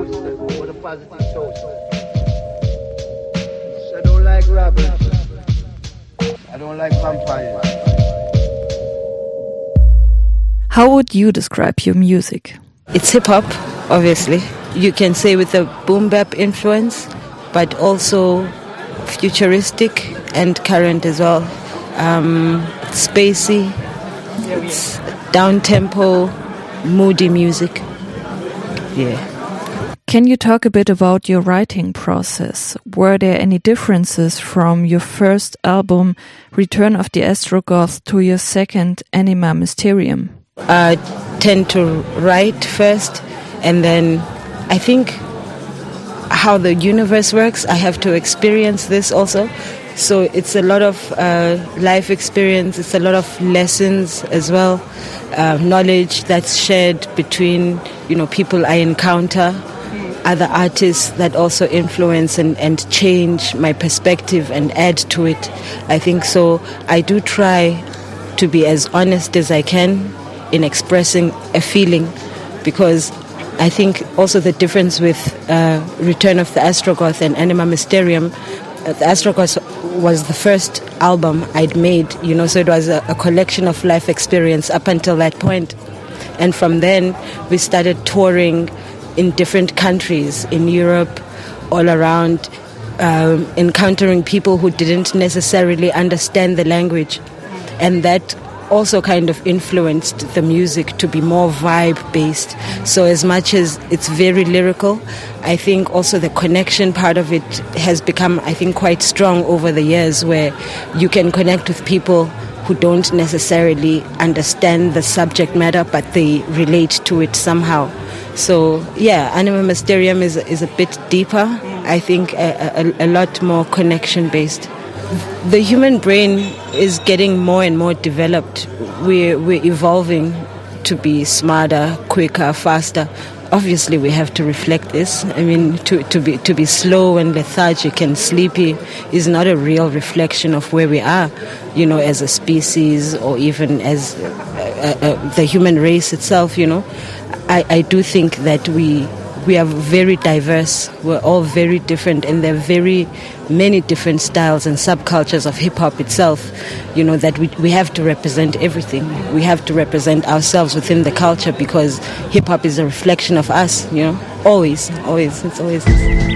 toast. What a positive toast. I don't like robbers. I don't like vampires. How would you describe your music? It's hip-hop, obviously. You can say with a boom-bap influence, but also futuristic and current as well. Spacey, it's down-tempo, moody music. Yeah. Can you talk a bit about your writing process? Were there any differences from your first album, Return of the Astrogoth, to your second, Anima Mysterium? I tend to write first, and then I think how the universe works, I have to experience this also. So it's a lot of life experience, it's a lot of lessons as well, knowledge that's shared between, people I encounter, other artists that also influence and change my perspective and add to it. I think so. I do try to be as honest as I can in expressing a feeling, because I think also the difference with Return of the Astrogoth and Anima Mysterium, the Astrogoth was the first album I'd made, so it was a collection of life experience up until that point. And from then we started touring in different countries in Europe, all around, encountering people who didn't necessarily understand the language. And that also kind of influenced the music to be more vibe-based. So as much as it's very lyrical, I think also the connection part of it has become, I think, quite strong over the years, where you can connect with people who don't necessarily understand the subject matter, but they relate to it somehow. So yeah, Anima Mysterium is a bit deeper. I think a lot more connection-based. The human brain is getting more and more developed. We're evolving to be smarter, quicker, faster. Obviously, we have to reflect this. I mean, to be slow and lethargic and sleepy is not a real reflection of where we are, as a species, or even as the human race itself. I do think that we are very diverse. We're all very different, and there are very many different styles and subcultures of hip-hop itself, that we have to represent everything. We have to represent ourselves within the culture, because hip-hop is a reflection of us, always, it's always.